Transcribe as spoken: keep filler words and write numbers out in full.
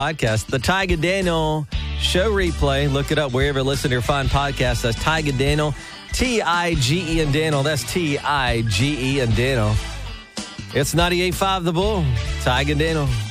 Podcast, the Tige and Daniel show replay. Look it up wherever you listen to your fine podcast. That's Tige and Daniel, T I G E and Daniel. That's T I G E and Daniel. It's ninety-eight point five The Bull, Tige and Daniel.